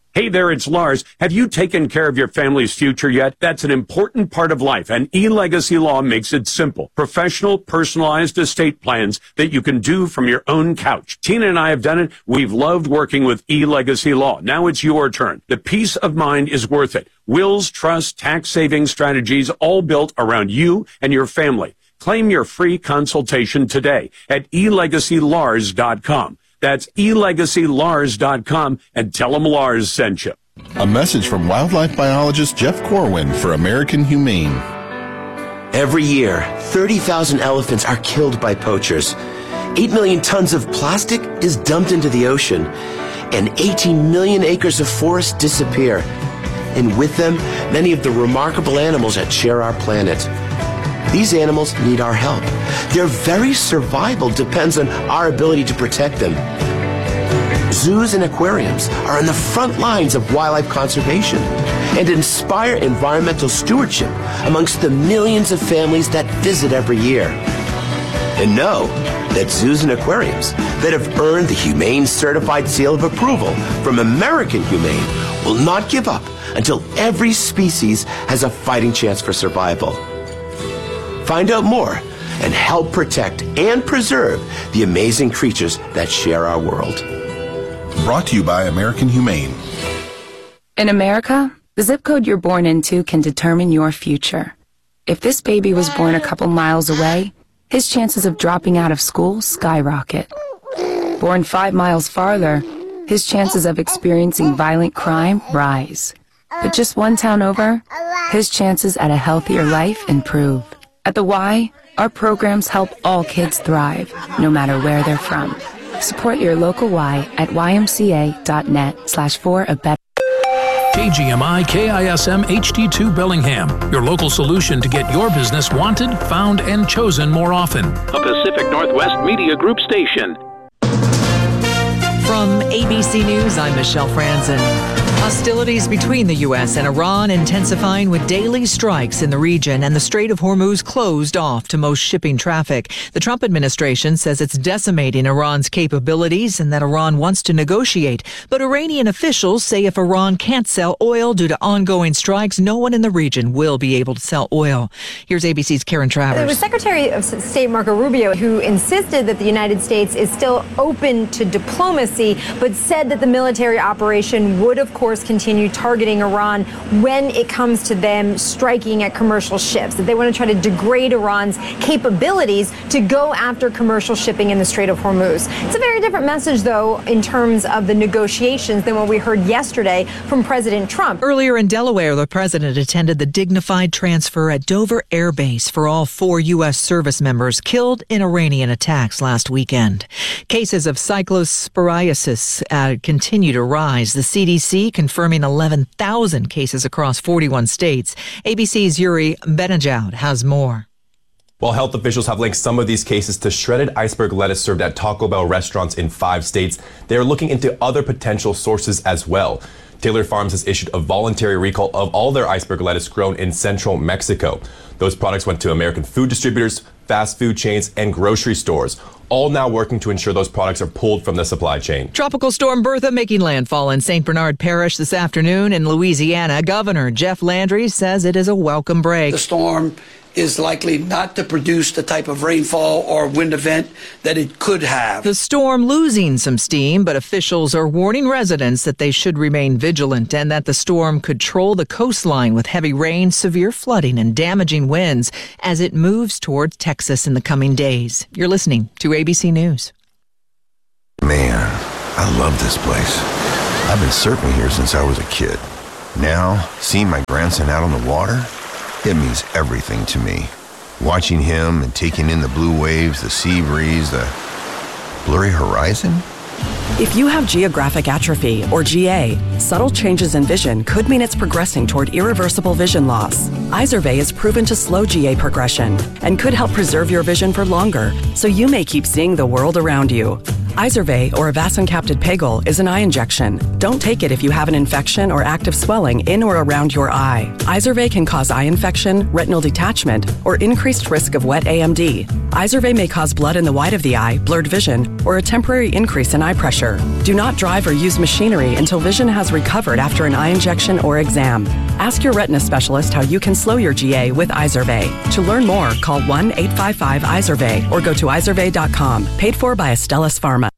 Hey there, it's Lars. Have you taken care of your family's future yet? That's an important part of life, and eLegacy Law makes it simple. Professional, personalized estate plans that you can do from your own couch. Tina and I have done it. We've loved working with eLegacy Law. Now it's your turn. The peace of mind is worth it. Wills, trust, tax-saving strategies, all built around you and your family. Claim your free consultation today at elegacylars.com. That's elegacylars.com and tell them Lars sent you. A message from wildlife biologist Jeff Corwin for American Humane. Every year, 30,000 elephants are killed by poachers. 8 million tons of plastic is dumped into the ocean, and 18 million acres of forest disappear. And with them, many of the remarkable animals that share our planet. These animals need our help. Their very survival depends on our ability to protect them. Zoos and aquariums are on the front lines of wildlife conservation and inspire environmental stewardship amongst the millions of families that visit every year. And know that zoos and aquariums that have earned the Humane Certified Seal of Approval from American Humane will not give up until every species has a fighting chance for survival. Find out more and help protect and preserve the amazing creatures that share our world. Brought to you by American Humane. In America, the zip code you're born into can determine your future. If this baby was born a couple miles away, his chances of dropping out of school skyrocket. Born 5 miles farther, his chances of experiencing violent crime rise. But just one town over, his chances at a healthier life improve. At the Y, our programs help all kids thrive, no matter where they're from. Support your local Y at ymca.net/for-a-better. KGMI KISM HD2 Bellingham, your local solution to get your business wanted, found, and chosen more often. A Pacific Northwest Media Group station. From ABC News, I'm Michelle Franzen. Hostilities between the U.S. and Iran intensifying with daily strikes in the region, and the Strait of Hormuz closed off to most shipping traffic. The Trump administration says it's decimating Iran's capabilities and that Iran wants to negotiate. But Iranian officials say if Iran can't sell oil due to ongoing strikes, no one in the region will be able to sell oil. Here's ABC's Karen Travers. It was Secretary of State Marco Rubio who insisted that the United States is still open to diplomacy, but said that the military operation would, of course, continue targeting Iran when it comes to them striking at commercial ships, that they want to try to degrade Iran's capabilities to go after commercial shipping in the Strait of Hormuz. It's a very different message, though, in terms of the negotiations than what we heard yesterday from President Trump. Earlier in Delaware, the president attended the dignified transfer at Dover Air Base for all 4 U.S. service members killed in Iranian attacks last weekend. Cases of cyclosporiasis continue to rise. The CDC confirming 11,000 cases across 41 states. ABC's Yuri Benajoud has more. While health officials have linked some of these cases to shredded iceberg lettuce served at Taco Bell restaurants in 5 states, they are looking into other potential sources as well. Taylor Farms has issued a voluntary recall of all their iceberg lettuce grown in central Mexico. Those products went to American food distributors, fast food chains, and grocery stores, all now working to ensure those products are pulled from the supply chain. Tropical Storm Bertha making landfall in St. Bernard Parish this afternoon in Louisiana. Governor Jeff Landry says it is a welcome break. The storm is likely not to produce the type of rainfall or wind event that it could have. The storm losing some steam, but officials are warning residents that they should remain vigilant and that the storm could troll the coastline with heavy rain, severe flooding, and damaging winds as it moves towards Texas in the coming days. You're listening to ABC News. Man, I love this place. I've been surfing here since I was a kid. Now, seeing my grandson out on the water, it means everything to me. Watching him and taking in the blue waves, the sea breeze, the blurry horizon. If you have geographic atrophy, or GA, subtle changes in vision could mean it's progressing toward irreversible vision loss. Izervay is proven to slow GA progression and could help preserve your vision for longer, so you may keep seeing the world around you. Izervay, or avacincaptad pegol, is an eye injection. Don't take it if you have an infection or active swelling in or around your eye. Izervay can cause eye infection, retinal detachment, or increased risk of wet AMD. Izervay may cause blood in the white of the eye, blurred vision, or a temporary increase in eye pressure. Do not drive or use machinery until vision has recovered after an eye injection or exam. Ask your retina specialist how you can slow your GA with Izervay. To learn more, call 1-855-IZERVAY or go to izervay.com. Paid for by Astellas Pharma.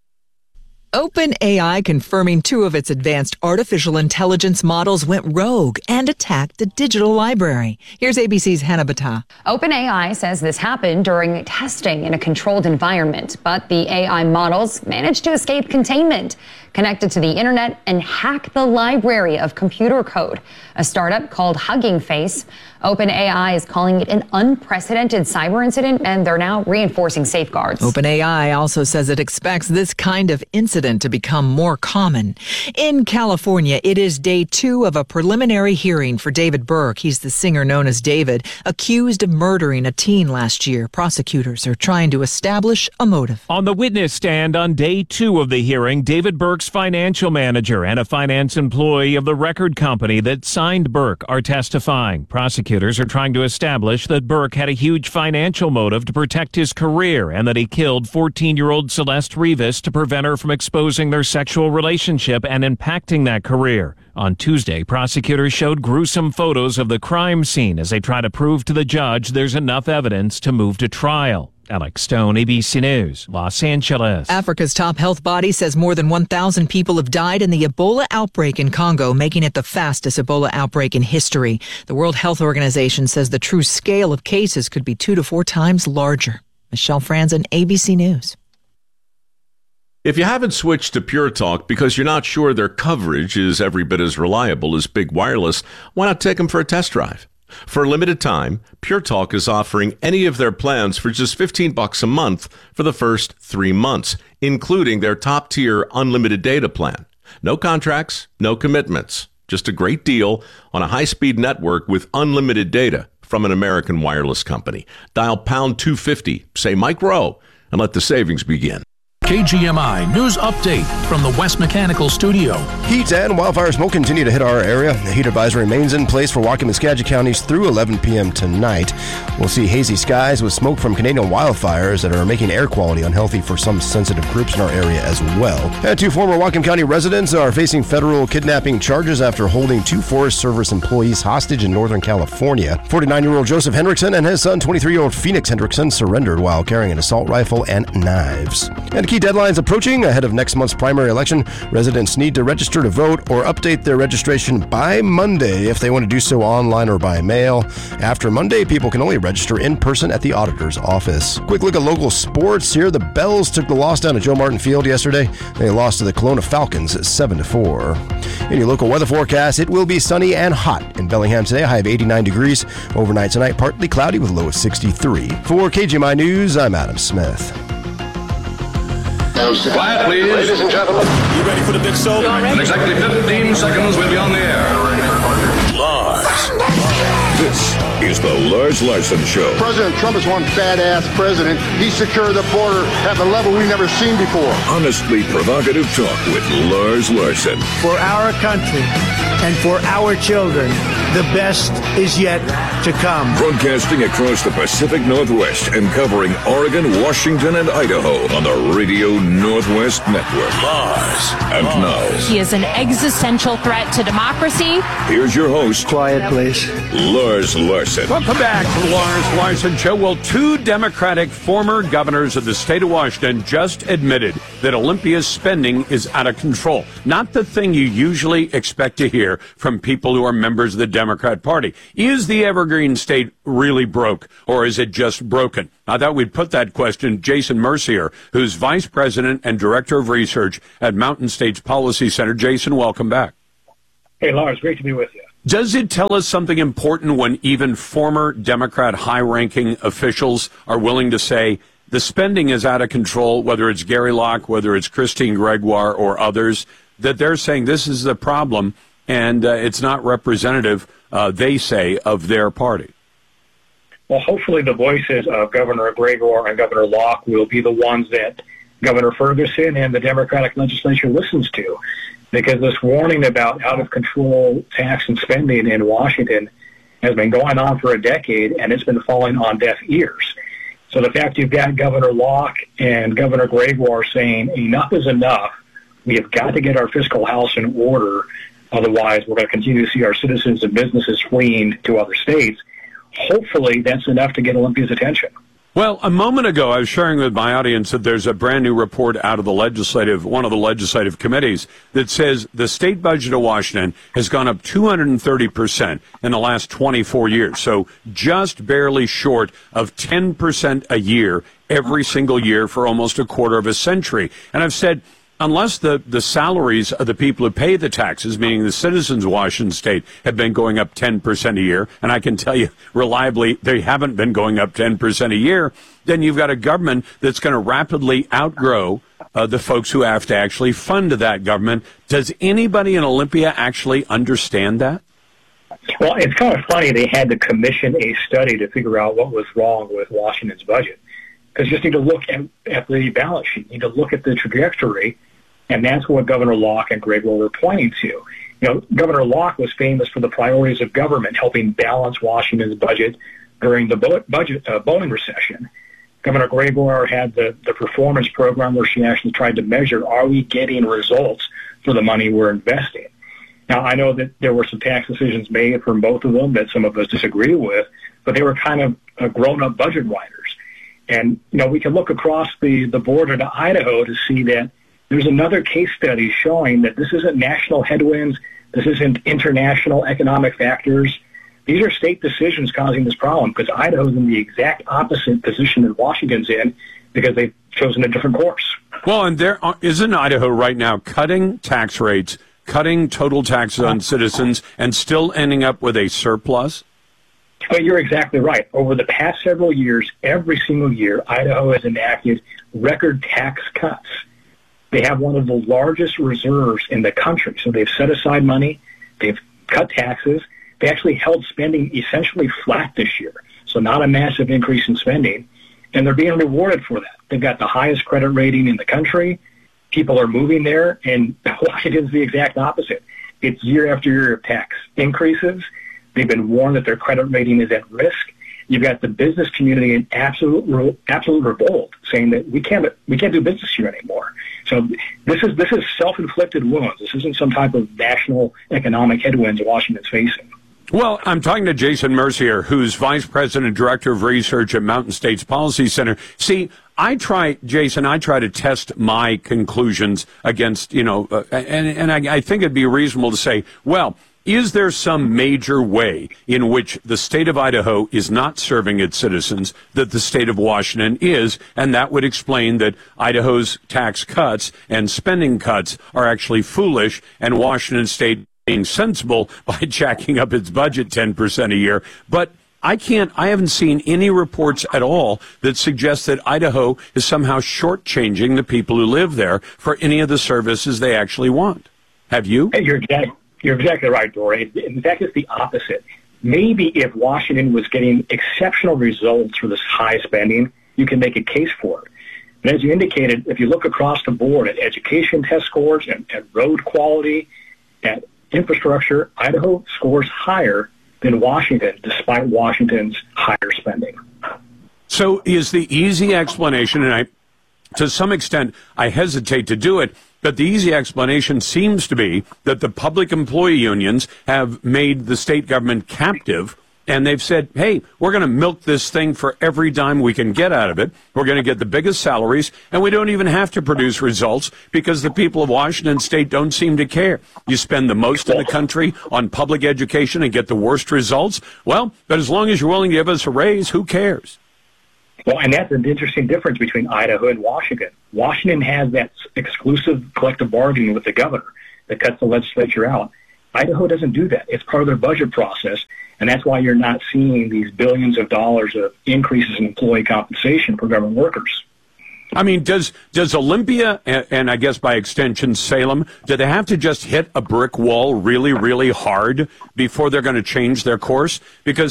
OpenAI confirming 2 of its advanced artificial intelligence models went rogue and attacked the digital library. Here's ABC's Hannah Battah. OpenAI says this happened during testing in a controlled environment, but the AI models managed to escape containment, connected to the internet, and hack the library of computer code. A startup called Hugging Face. OpenAI is calling it an unprecedented cyber incident, and they're now reinforcing safeguards. OpenAI also says it expects this kind of incident to become more common. In California, it is day 2 of a preliminary hearing for David Burke. He's the singer known as David, accused of murdering a teen last year. Prosecutors are trying to establish a motive. On the witness stand on day 2 of the hearing, David Burke's financial manager and a finance employee of the record company that signed Burke are testifying. Prosecutors are trying to establish that Burke had a huge financial motive to protect his career and that he killed 14-year-old Celeste Rivas to prevent her from exposing their sexual relationship and impacting that career. On Tuesday, prosecutors showed gruesome photos of the crime scene as they try to prove to the judge there's enough evidence to move to trial. Alex Stone, ABC News, Los Angeles. Africa's top health body says more than 1,000 people have died in the Ebola outbreak in Congo, making it the fastest Ebola outbreak in history. The World Health Organization says the true scale of cases could be 2 to 4 times larger. Michelle Franzen, ABC News. If you haven't switched to Pure Talk because you're not sure their coverage is every bit as reliable as Big Wireless, why not take them for a test drive? For a limited time, Pure Talk is offering any of their plans for just $15 a month for the first 3 months, including their top-tier unlimited data plan. No contracts, no commitments. Just a great deal on a high-speed network with unlimited data from an American wireless company. Dial pound 250, say Mike Rowe, and let the savings begin. KGMI News Update from the West Mechanical Studio. Heat and wildfire smoke continue to hit our area. The heat advisory remains in place for Whatcom and Skagit counties through 11 p.m. tonight. We'll see hazy skies with smoke from Canadian wildfires that are making air quality unhealthy for some sensitive groups in our area as well. And 2 former Whatcom County residents are facing federal kidnapping charges after holding 2 Forest Service employees hostage in Northern California. 49-year-old Joseph Hendrickson and his son, 23-year-old Phoenix Hendrickson, surrendered while carrying an assault rifle and knives. And key deadlines approaching ahead of next month's primary election. Residents need to register to vote or update their registration by Monday if they want to do so online or by mail. After Monday, people can only register in person at the auditor's office. Quick look at local sports here. The Bells took the loss down at Joe Martin Field yesterday. They lost to the Kelowna Falcons 7-4. In your local weather forecast, it will be sunny and hot in Bellingham today. A high of 89 degrees. Overnight tonight, partly cloudy with a low of 63. For KGMI News, I'm Adam Smith. Quiet, please. Ladies and gentlemen. You ready for the big show? In exactly 15 seconds, we'll be on the air. Lars. This is the Lars Larson Show. President Trump is one badass president. He secured the border at the level we've never seen before. Honestly provocative talk with Lars Larson. For our country and for our children, the best is yet to come. Broadcasting across the Pacific Northwest and covering Oregon, Washington, and Idaho on the Radio Northwest Network. Lars. And now. He is an existential threat to democracy. Here's your host. Quiet, please. Lars Larson. Welcome back to the Lars Larson Show. Well, 2 Democratic former governors of the state of Washington just admitted that Olympia's spending is out of control. Not the thing you usually expect to hear from people who are members of the Democrat Party. Is the Evergreen State really broke, or is it just broken? I thought we'd put that question to Jason Mercier, who's Vice President and Director of Research at Mountain States Policy Center. Jason, welcome back. Hey, Lars, great to be with you. Does it tell us something important when even former Democrat high-ranking officials are willing to say the spending is out of control, whether it's Gary Locke, whether it's Christine Gregoire or others, that they're saying this is the problem and it's not representative, they say, of their party? Well, hopefully the voices of Governor Gregoire and Governor Locke will be the ones that Governor Ferguson and the Democratic legislature listens to, because this warning about out-of-control tax and spending in Washington has been going on for a decade, and it's been falling on deaf ears. So the fact you've got Governor Locke and Governor Gregoire saying enough is enough, we have got to get our fiscal house in order, otherwise we're going to continue to see our citizens and businesses fleeing to other states. Hopefully that's enough to get Olympia's attention. Well, a moment ago, I was sharing with my audience that there's a brand new report out of one of the legislative committees that says the state budget of Washington has gone up 230% in the last 24 years. So just barely short of 10% a year every single year for almost a quarter of a century. And I've said, unless the salaries of the people who pay the taxes, meaning the citizens of Washington State, have been going up 10% a year, and I can tell you reliably they haven't been going up 10% a year, then you've got a government that's going to rapidly outgrow the folks who have to actually fund that government. Does anybody in Olympia actually understand that? Well, it's kind of funny they had to commission a study to figure out what was wrong with Washington's budget. Because you just need to look at the balance sheet. You need to look at the trajectory, and that's what Governor Locke and Gregoire were pointing to. You know, Governor Locke was famous for the priorities of government, helping balance Washington's budget during the Boeing recession. Governor Gregoire had the performance program where she actually tried to measure, are we getting results for the money we're investing? Now, I know that there were some tax decisions made from both of them that some of us disagree with, but they were kind of grown-up budget writers. And, you know, we can look across the border to Idaho to see that there's another case study showing that this isn't national headwinds, this isn't international economic factors. These are state decisions causing this problem, because Idaho's in the exact opposite position that Washington's in, because they've chosen a different course. Well, and there isn't Idaho right now cutting tax rates, cutting total taxes on citizens, and still ending up with a surplus? But you're exactly right. Over the past several years, every single year, Idaho has enacted record tax cuts. They have one of the largest reserves in the country. So they've set aside money, they've cut taxes, they actually held spending essentially flat this year. So not a massive increase in spending, and they're being rewarded for that. They've got the highest credit rating in the country. People are moving there, and Washington's the exact opposite. It's year after year of tax increases. They've been warned that their credit rating is at risk. You've got the business community in absolute revolt, saying that we can't do business here anymore. So this is self-inflicted wounds. This isn't some type of national economic headwinds Washington's facing. Well, I'm talking to Jason Mercier, who's Vice President, Director of Research at Mountain States Policy Center. See, Jason, I try to test my conclusions against, and I think it'd be reasonable to say, well, is there some major way in which the state of Idaho is not serving its citizens that the state of Washington is? And that would explain that Idaho's tax cuts and spending cuts are actually foolish, and Washington state being sensible by jacking up its budget 10% a year. But I haven't seen any reports at all that suggest that Idaho is somehow shortchanging the people who live there for any of the services they actually want. Have you? Hey, You're exactly right, Dory. In fact, it's the opposite. Maybe if Washington was getting exceptional results for this high spending, you can make a case for it. And as you indicated, if you look across the board at education test scores and at road quality, at infrastructure, Idaho scores higher than Washington, despite Washington's higher spending. So is the easy explanation, and to some extent, I hesitate to do it, but the easy explanation seems to be that the public employee unions have made the state government captive, and they've said, hey, we're going to milk this thing for every dime we can get out of it. We're going to get the biggest salaries, and we don't even have to produce results because the people of Washington state don't seem to care. You spend the most in the country on public education and get the worst results. Well, but as long as you're willing to give us a raise, who cares? Well, and that's an interesting difference between Idaho and Washington. Washington has that exclusive collective bargaining with the governor that cuts the legislature out. Idaho doesn't do that. It's part of their budget process, and that's why you're not seeing these billions of dollars of increases in employee compensation for government workers. I mean, does Olympia, and I guess by extension Salem, do they have to just hit a brick wall really, really hard before they're going to change their course? Because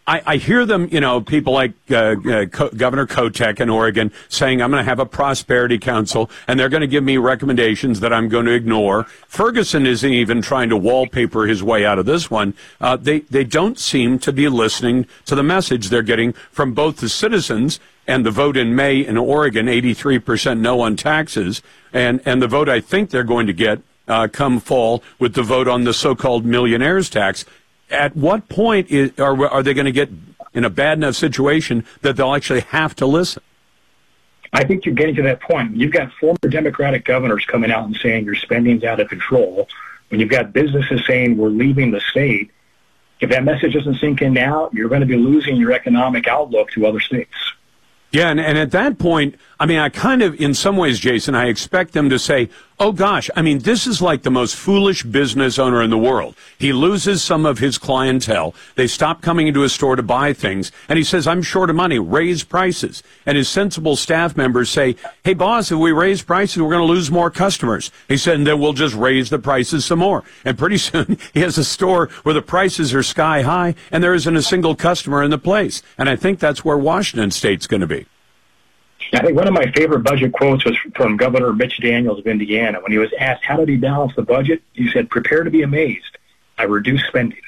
I hear them, people like Governor Kotek in Oregon saying, I'm going to have a prosperity council, and they're going to give me recommendations that I'm going to ignore. Ferguson isn't even trying to wallpaper his way out of this one. They don't seem to be listening to the message they're getting from both the citizens and the vote in May in Oregon, 83% no on taxes, and the vote I think they're going to get come fall with the vote on the so-called millionaires tax. At what point are they going to get in a bad enough situation that they'll actually have to listen? I think you're getting to that point. You've got former Democratic governors coming out and saying your spending's out of control. When you've got businesses saying we're leaving the state, if that message doesn't sink in now, you're going to be losing your economic outlook to other states. Yeah, and at that point, I kind of, in some ways, Jason, I expect them to say, oh, gosh, this is like the most foolish business owner in the world. He loses some of his clientele. They stop coming into his store to buy things. And he says, I'm short of money. Raise prices. And his sensible staff members say, hey, boss, if we raise prices, we're going to lose more customers. He said, and then we'll just raise the prices some more. And pretty soon he has a store where the prices are sky high and there isn't a single customer in the place. And I think that's where Washington State's going to be. I think one of my favorite budget quotes was from Governor Mitch Daniels of Indiana. When he was asked how did he balance the budget, he said, prepare to be amazed. I reduced spending.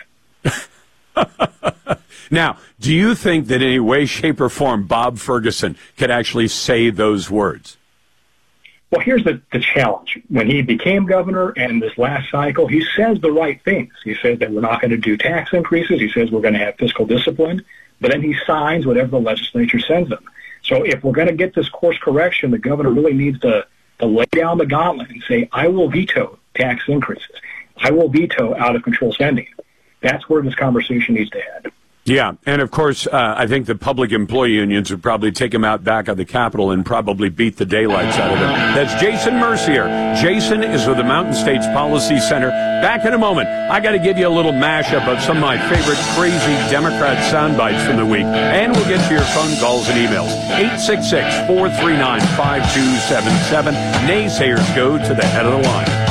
Now, do you think that in any way, shape, or form Bob Ferguson could actually say those words? Well, here's the challenge. When he became governor and this last cycle, he says the right things. He says that we're not going to do tax increases. He says we're going to have fiscal discipline. But then he signs whatever the legislature sends him. So if we're going to get this course correction, the governor really needs to lay down the gauntlet and say, I will veto tax increases. I will veto out-of-control spending. That's where this conversation needs to head. Yeah, and of course, I think the public employee unions would probably take him out back of the Capitol and probably beat the daylights out of him. That's Jason Mercier. Jason is with the Mountain States Policy Center. Back in a moment. I got to give you a little mashup of some of my favorite crazy Democrat sound bites from the week. And we'll get to your phone calls and emails. 866-439-5277. Naysayers go to the head of the line.